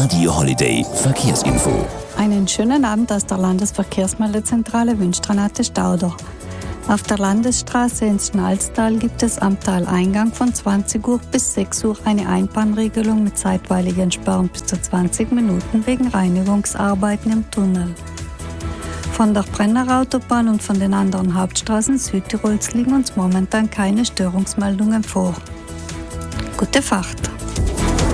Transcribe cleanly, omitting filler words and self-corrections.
Radio Holiday Verkehrsinfo. Einen schönen Abend aus der Landesverkehrsmeldezentrale wünscht Renate Stauder. Auf der Landesstraße ins Schnalztal gibt es am Taleingang von 20 Uhr bis 6 Uhr eine Einbahnregelung mit zeitweiligen Sperren bis zu 20 Minuten wegen Reinigungsarbeiten im Tunnel. Von der Brenner Autobahn und von den anderen Hauptstraßen Südtirols liegen uns momentan keine Störungsmeldungen vor. Gute Fahrt!